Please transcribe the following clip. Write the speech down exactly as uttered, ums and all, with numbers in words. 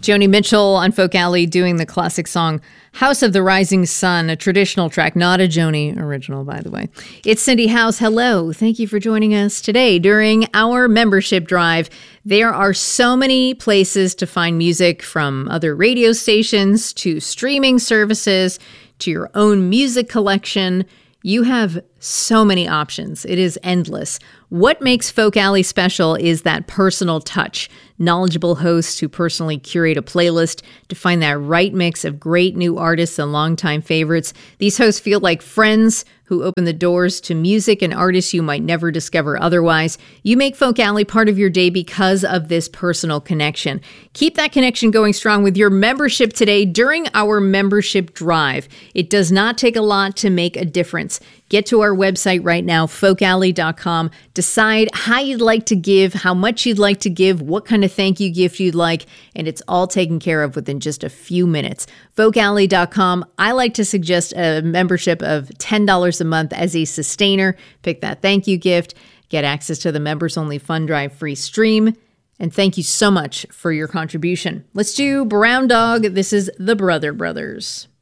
Joni Mitchell on Folk Alley doing the classic song House of the Rising Sun, a traditional track, not a Joni original, by the way. It's Cindy House. Hello. Thank you for joining us today during our membership drive. There are so many places to find music, from other radio stations to streaming services to your own music collection. You have so many options. It is endless. What makes Folk Alley special is that personal touch. Knowledgeable hosts who personally curate a playlist to find that right mix of great new artists and longtime favorites. These hosts feel like friends who open the doors to music and artists you might never discover otherwise. You make Folk Alley part of your day because of this personal connection. Keep that connection going strong with your membership today during our membership drive. It does not take a lot to make a difference. Get to our website right now, folk alley dot com. Decide how you'd like to give, how much you'd like to give, what kind of thank you gift you'd like, and it's all taken care of within just a few minutes. folk alley dot com. I like to suggest a membership of ten dollars a month as a sustainer. Pick that thank you gift, get access to the Members Only Fund Drive free stream, and thank you so much for your contribution. Let's do Brown Dog. This is the Brother Brothers.